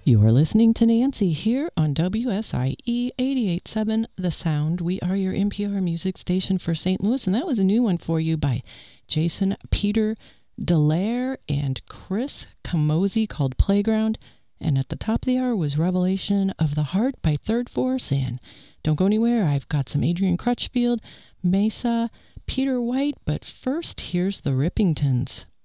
You're listening to Nancy here on WSIE 88.7 The Sound. We are your NPR music station for St. Louis, and that was a new one for you by Jason Peter Dallaire and Chris Camozzi called Playground. And at the top of the hour was Revelation of the Heart by Third Force. And don't go anywhere, I've got some Adrian Crutchfield, Mesa, Peter White, but first here's the Rippingtons.